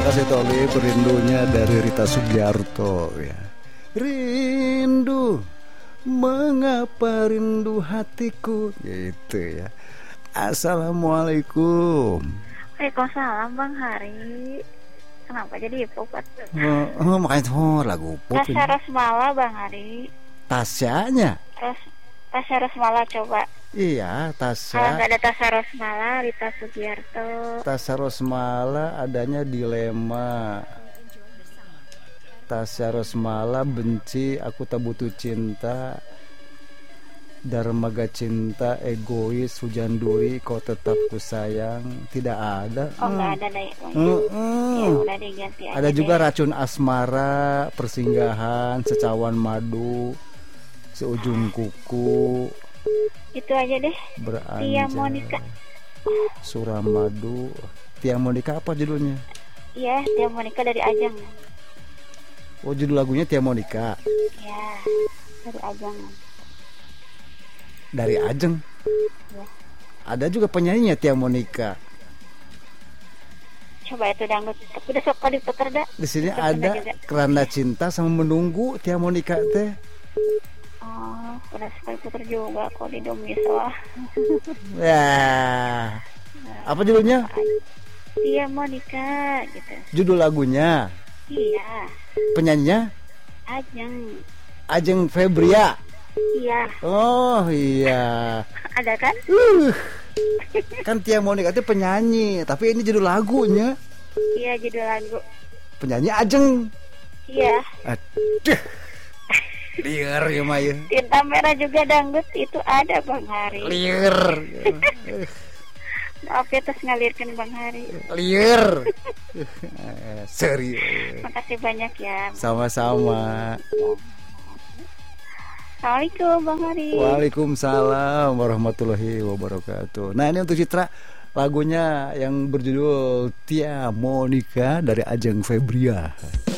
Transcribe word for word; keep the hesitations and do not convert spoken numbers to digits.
kasih Toli, Rindunya dari Rita Sugiarto ya. Rindu, mengapa rindu hatiku, gitu ya. Assalamualaikum. Waalaikumsalam Bang Hari. Kenapa jadi pop? Oh, oh makanya oh, lagu pop. Tasya Rosmala Bang Hari. Tasyanya? Terus Tasya Rosmala coba. Iya, Tasya. Kalau nggak ada Tasya Rosmala, Rita Sugiarto. Tasya Rosmala adanya Dilema. Tasya Rosmala benci, aku tak butuh cinta. Darmaga cinta, egois, hujan duri, kau tetap ku sayang. Tidak ada. Oh nggak hmm. ada deh. Hmm, hmm. Ya udah diganti aja. Ada juga deh. Racun Asmara, Persinggahan, Secawan Madu, Seujung Kuku. Itu aja deh. Beranjak. Tia Monica. Suramadu. Tia Monica apa judulnya? Iya, Tia Monica dari Ajang. Oh, judul lagunya Tia Monica. Iya, dari Ajang. Dari Ajeng. Ya. Ada juga penyanyinya Tia Monica. Coba itu dangdut. Tapi udah sok kali puter dah. Di sini Puter ada juga. Keranda Cinta sama Menunggu Tia Monica teh. Oh, udah sekali puter juga kok di Domis wah. Ya. Apa judulnya? Tia Monica gitu. Judul lagunya. Iya. Penyanyinya Ajeng. Ajeng Febria. Iya. Oh iya. Ada kan? Uh. Kan Tia Monica itu penyanyi, tapi ini judul lagunya. Iya, judul lagu. Penyanyi Ajeng. Iya. Aduh. Liar ya Maya. Tinta Merah juga dangdut itu ada Bang Hari. Liar. Maaf ya terus ngalirkan Bang Hari. Liar. Serius. Makasih banyak ya. Sama-sama. Assalamualaikum Bang Hari. Waalaikumsalam warahmatullahi wabarakatuh. Nah ini untuk Citra, lagunya yang berjudul Tia Monica dari Ajeng Febria.